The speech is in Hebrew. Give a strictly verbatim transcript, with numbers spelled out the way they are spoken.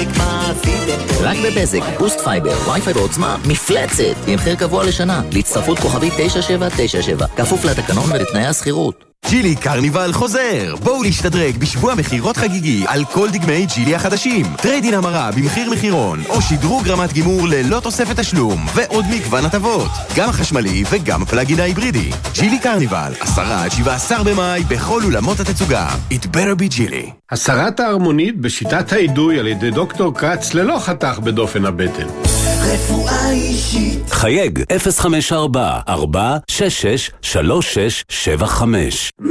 בזק, מה עשיתם? רק בבזק, בוסט פייבר, וי-פיי בעוצמה, מפלצת, עם מחיר קבוע לשנה, להצטרפות כוכבית תשע שבע תשע שבע, כפוף לתקנון ולתנאי השכירות. ג'ילי קרניבל חוזר! בואו להשתדרג בשבוע מחירות חגיגי על כל דגמי ג'ילי החדשים. טריידין המרה במחיר מחירון, או שדרוג רמת גימור ללא תוספת תשלום, ועוד מגוון הטבות. גם החשמלי וגם הפלאגין ההיברידי. ג'ילי קרניבל, עשרה עד שבעה עשר במאי בכל אולמות התצוגה. It better be ג'ילי. הסרת ההרמונית בשיטת האידוי על ידי דוקטור קץ ללא חתך בדופן הבטן. רפואה אישית. חייג אפס חמש ארבע ארבע שש שש שלוש שש שבע חמש.